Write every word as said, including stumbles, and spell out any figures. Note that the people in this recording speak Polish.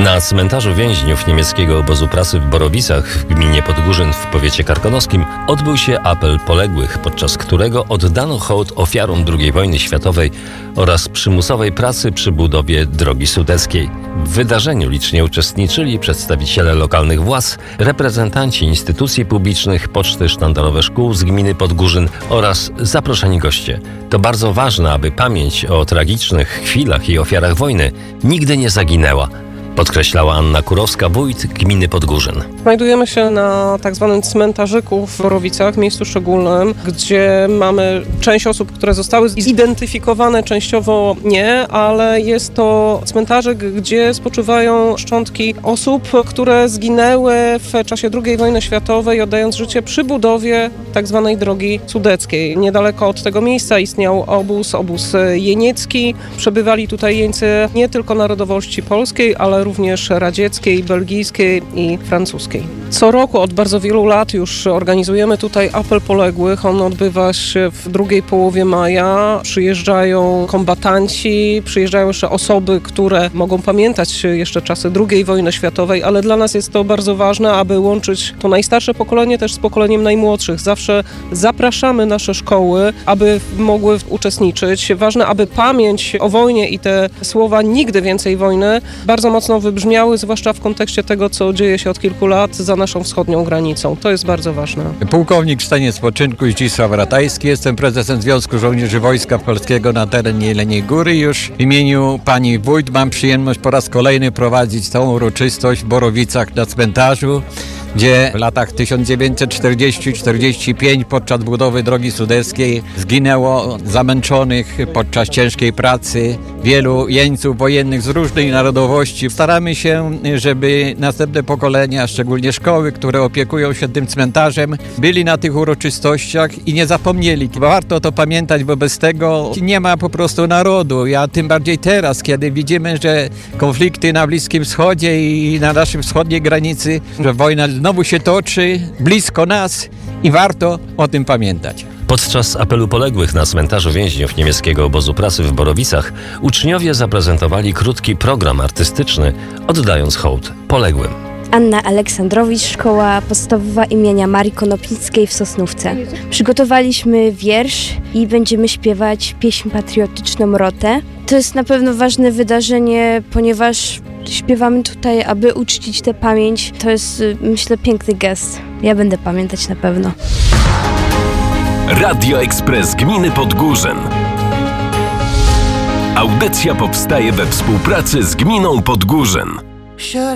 Na cmentarzu więźniów niemieckiego obozu pracy w Borowicach w gminie Podgórzyn w powiecie karkonoskim odbył się apel poległych, podczas którego oddano hołd ofiarom drugiej wojny światowej oraz przymusowej pracy przy budowie drogi sudeckiej. W wydarzeniu licznie uczestniczyli przedstawiciele lokalnych władz, reprezentanci instytucji publicznych, poczty sztandarowe szkół z gminy Podgórzyn oraz zaproszeni goście. To bardzo ważne, aby pamięć o tragicznych chwilach i ofiarach wojny nigdy nie zaginęła, podkreślała Anna Kurowska, wójt gminy Podgórzyn. Znajdujemy się na tak zwanym cmentarzyku w Borowicach, miejscu szczególnym, gdzie mamy część osób, które zostały zidentyfikowane, częściowo nie, ale jest to cmentarzyk, gdzie spoczywają szczątki osób, które zginęły w czasie drugiej wojny światowej, oddając życie przy budowie tak zwanej drogi sudeckiej. Niedaleko od tego miejsca istniał obóz, obóz jeniecki. Przebywali tutaj jeńcy nie tylko narodowości polskiej, ale również radzieckiej, belgijskiej i francuskiej. Co roku od bardzo wielu lat już organizujemy tutaj apel poległych. On odbywa się w drugiej połowie maja. Przyjeżdżają kombatanci, przyjeżdżają jeszcze osoby, które mogą pamiętać jeszcze czasy drugiej wojny światowej, ale dla nas jest to bardzo ważne, aby łączyć to najstarsze pokolenie też z pokoleniem najmłodszych. Zawsze zapraszamy nasze szkoły, aby mogły uczestniczyć. Ważne, aby pamięć o wojnie i te słowa "nigdy więcej wojny" bardzo mocno wybrzmiały, zwłaszcza w kontekście tego, co dzieje się od kilku lat za naszą wschodnią granicą. To jest bardzo ważne. Pułkownik w stanie spoczynku Zdzisław Ratajski. Jestem prezesem Związku Żołnierzy Wojska Polskiego na terenie Jeleniej Góry. Już w imieniu pani wójt mam przyjemność po raz kolejny prowadzić tą uroczystość w Borowicach na cmentarzu, gdzie w latach tysiąc dziewięćset czterdziesty czterdziesty piąty podczas budowy drogi sudeckiej zginęło zamęczonych podczas ciężkiej pracy wielu jeńców wojennych z różnej narodowości. Staramy się, żeby następne pokolenia, szczególnie szkoły, które opiekują się tym cmentarzem, byli na tych uroczystościach i nie zapomnieli. Warto to pamiętać, bo bez tego nie ma po prostu narodu. Ja tym bardziej teraz, kiedy widzimy, że konflikty na Bliskim Wschodzie i na naszej wschodniej granicy, że wojna znowu się toczy blisko nas i warto o tym pamiętać. Podczas apelu poległych na cmentarzu więźniów niemieckiego obozu pracy w Borowicach uczniowie zaprezentowali krótki program artystyczny, oddając hołd poległym. Anna Aleksandrowicz, Szkoła Podstawowa imienia Marii Konopnickiej w Sosnówce. Przygotowaliśmy wiersz i będziemy śpiewać pieśń patriotyczną Rotę. To jest na pewno ważne wydarzenie, ponieważ śpiewamy tutaj, aby uczcić tę pamięć. To jest, myślę, piękny gest. Ja będę pamiętać na pewno. Radio Ekspres Gminy Podgórzyn. Audycja powstaje we współpracy z gminą Podgórzyn.